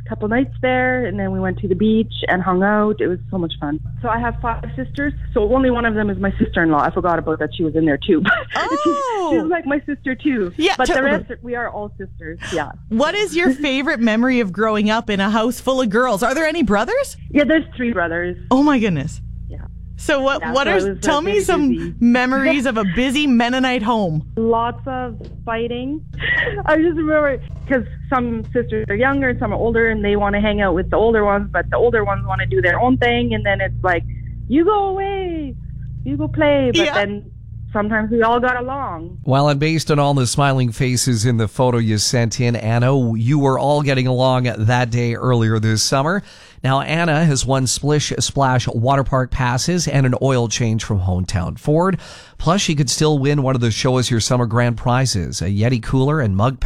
couple nights there, and then we went to the beach and hung out. It was so much fun. So I have 5 sisters. So only one of them is my sister-in-law. I forgot about that. She was in there too. Oh. She's like my sister too. Yeah, but the rest, we are all sisters. Yeah. What is your favorite memory of growing up in a house full of girls? Are there any brothers? Yeah, there's 3 brothers. Oh my goodness. Yeah. So Yeah, what so are it was, tell me very some busy. memories of a busy Mennonite home. Lots of fighting. I just remember because some sisters are younger and some are older, and they want to hang out with the older ones, but the older ones want to do their own thing, and then it's like, you go away, you go play. But then sometimes we all got along. Well, and based on all the smiling faces in the photo you sent in, Anna, you were all getting along that day earlier this summer. Now, Anna has won Splish Splash water park passes and an oil change from Hometown Ford. Plus, she could still win one of the Show Us Your Summer grand prizes, a Yeti cooler and mug